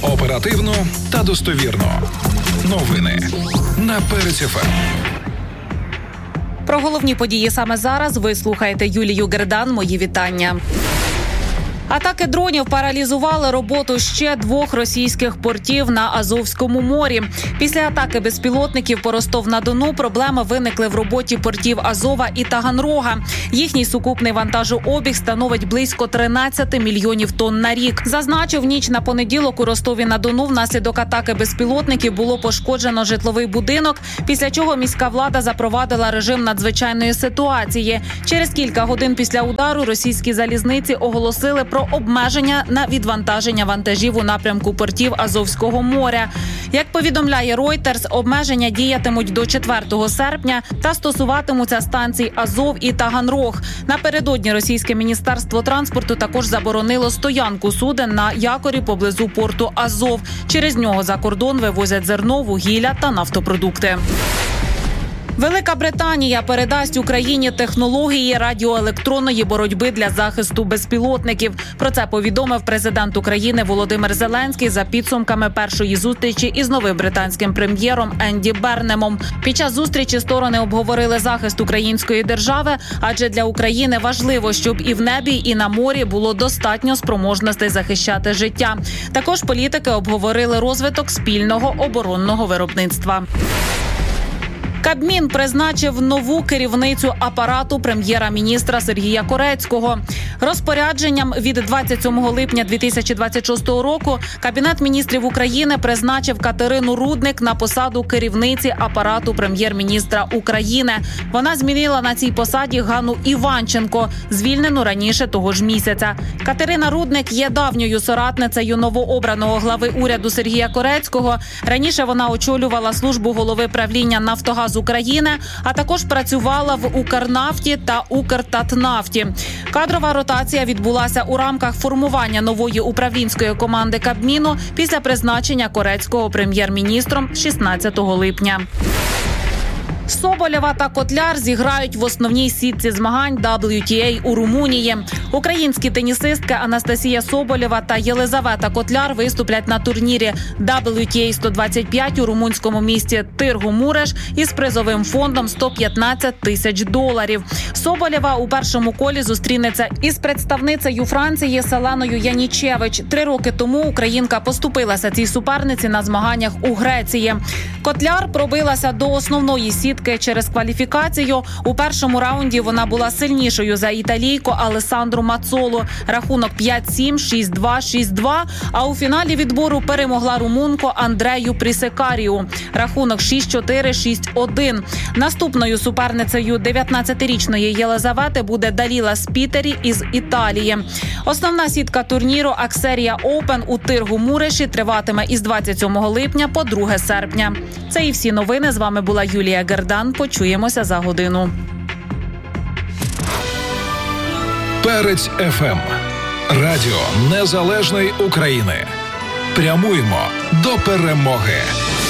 Оперативно та достовірно. Новини на Перець ФМ. Про головні події саме зараз ви слухаєте Юлію Гердан. Мої вітання. Атаки дронів паралізували роботу ще 2 російських портів на Азовському морі. Після атаки безпілотників по Ростов-на-Дону проблеми виникли в роботі портів Азова і Таганрога. Їхній сукупний вантажообіг становить близько 13 мільйонів тонн на рік. Зазначу, в ніч на понеділок у Ростові-на-Дону внаслідок атаки безпілотників було пошкоджено житловий будинок, після чого міська влада запровадила режим надзвичайної ситуації. Через кілька годин після удару російські залізниці оголосили про обмеження на відвантаження вантажів у напрямку портів Азовського моря. Як повідомляє Reuters, обмеження діятимуть до 4 серпня та стосуватимуться станцій Азов і Таганрог. Напередодні російське міністерство транспорту також заборонило стоянку суден на якорі поблизу порту Азов. Через нього за кордон вивозять зерно, вугілля та нафтопродукти. Велика Британія передасть Україні технології радіоелектронної боротьби для захисту безпілотників. Про це повідомив президент України Володимир Зеленський за підсумками першої зустрічі із новим британським прем'єром Енді Бернемом. Під час зустрічі сторони обговорили захист української держави, адже для України важливо, щоб і в небі, і на морі було достатньо спроможностей захищати життя. Також політики обговорили розвиток спільного оборонного виробництва. Кабмін призначив нову керівницю апарату прем'єра-міністра Сергія Корецького. Розпорядженням від 27 липня 2026 року Кабінет міністрів України призначив Катерину Рудник на посаду керівниці апарату прем'єр-міністра України. Вона змінила на цій посаді Ганну Іванченко, звільнену раніше того ж місяця. Катерина Рудник є давньою соратницею новообраного глави уряду Сергія Корецького. Раніше вона очолювала службу голови правління «Нафтогаз України», а також працювала в «Укрнафті» та «Укртатнафті». Кадрова ротація відбулася у рамках формування нової управлінської команди Кабміну після призначення Корецького прем'єр-міністром 16 липня. Соболєва та Котляр зіграють в основній сітці змагань WTA у Румунії. Українські тенісистки Анастасія Соболєва та Єлизавета Котляр виступлять на турнірі WTA 125 у румунському місті Тиргу-Муреш із призовим фондом $115 тисяч. Соболєва у першому колі зустрінеться із представницею Франції Селеною Янічевич. 3 роки тому українка поступилася цій суперниці на змаганнях у Греції. Котляр пробилася до основної сітки через кваліфікацію. У першому раунді вона була сильнішою за італійку Алесандру Мацолу. Рахунок 5-7, 6-2, 6-2. А у фіналі відбору перемогла румунку Андрею Прісекарію. Рахунок 6-4, 6-1. Наступною суперницею 19-річної Єлизавети буде Даліла Спітері із Італії. Основна сітка турніру Аксерія Оупен у Тиргу-Муреші триватиме із 27 липня по 2 серпня. Це і всі новини. З вами була Юлія Гердан. Почуємося за годину. Перець ФМ. Радіо Незалежної України. Прямуємо до перемоги.